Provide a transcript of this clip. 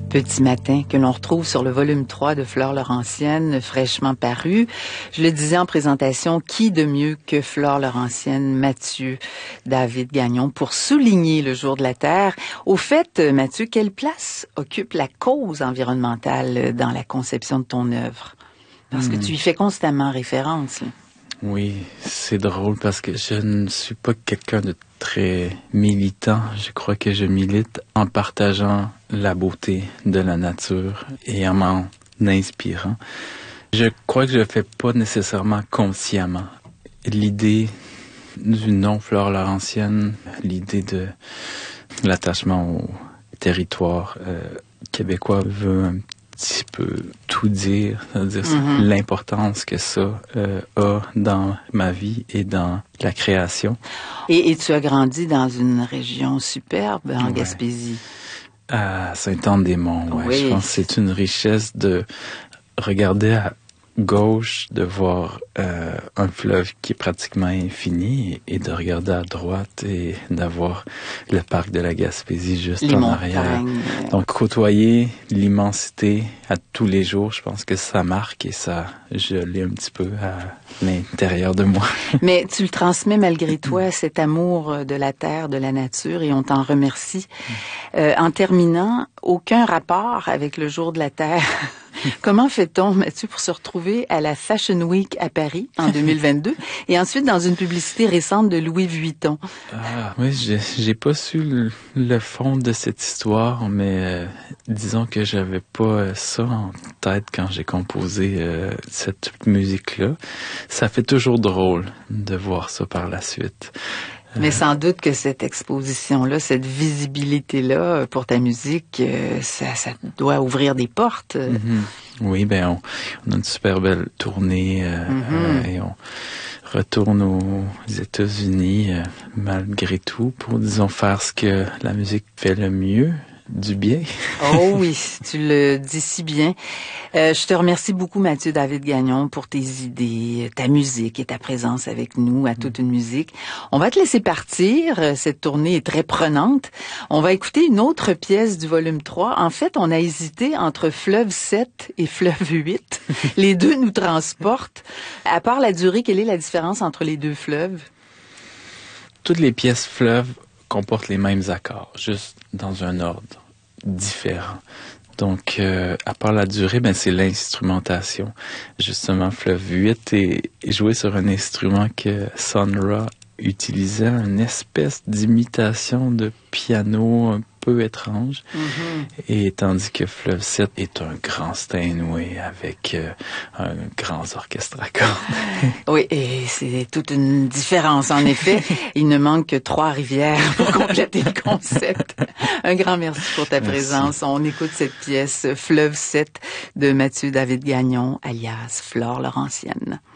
Petit matin que l'on retrouve sur le volume 3 de Flore Laurentienne, fraîchement paru. Je le disais en présentation, qui de mieux que Flore Laurentienne, Mathieu David Gagnon, pour souligner le Jour de la Terre. Au fait, Mathieu, quelle place occupe la cause environnementale dans la conception de ton œuvre? Parce que tu y fais constamment référence. Là. Oui, c'est drôle parce que je ne suis pas quelqu'un de très militant. Je crois que je milite en partageant la beauté de la nature et en m'en inspirant. Je crois que je le fais pas nécessairement consciemment. L'idée du nom Flore Laurentienne, l'idée de l'attachement au territoire québécois veut un petit peu tout dire, c'est-à-dire l'importance que ça a dans ma vie et dans la création. Et tu as grandi dans une région superbe en Gaspésie. À Sainte-Anne-des-Monts, Oui. Je pense que c'est une richesse de regarder à gauche, de voir un fleuve qui est pratiquement infini et de regarder à droite et d'avoir le parc de la Gaspésie juste les en montagnes. arrière. Donc, côtoyer l'immensité à tous les jours, je pense que ça marque et ça, je l'ai un petit peu à l'intérieur de moi. Mais tu le transmets malgré toi, cet amour de la terre, de la nature, et on t'en remercie. En terminant, aucun rapport avec le Jour de la Terre. Comment fait-on, Mathieu, pour se retrouver à la Fashion Week à Paris en 2022 et ensuite dans une publicité récente de Louis Vuitton? Ah, oui, j'ai pas su le fond de cette histoire, mais disons que j'avais pas ça en tête quand j'ai composé cette musique-là. Ça fait toujours drôle de voir ça par la suite. Mais sans doute que cette exposition-là, cette visibilité-là pour ta musique, ça doit ouvrir des portes. Oui, on a une super belle tournée et on retourne aux États-Unis malgré tout pour, disons, faire ce que la musique fait le mieux. Du bien. Oh oui, tu le dis si bien. Je te remercie beaucoup, Mathieu David Gagnon, pour tes idées, ta musique et ta présence avec nous à Toute une musique. On va te laisser partir. Cette tournée est très prenante. On va écouter une autre pièce du volume 3. En fait, on a hésité entre Fleuve 7 et Fleuve 8. Les deux nous transportent. À part la durée, quelle est la différence entre les deux fleuves? Toutes les pièces fleuves comportent les mêmes accords, juste dans un ordre différent. Donc, à part la durée, c'est l'instrumentation. Justement, Fleuve 8 est joué sur un instrument que Sun Ra utilisait, une espèce d'imitation de piano un peu étrange. Et tandis que Fleuve 7 est un grand Steinway avec un grand orchestre à cordes. Oui, et c'est toute une différence, en effet. Il ne manque que 3 rivières pour compléter le concept. Un grand merci pour ta présence. On écoute cette pièce Fleuve 7 de Mathieu David Gagnon, alias Flore Laurentienne.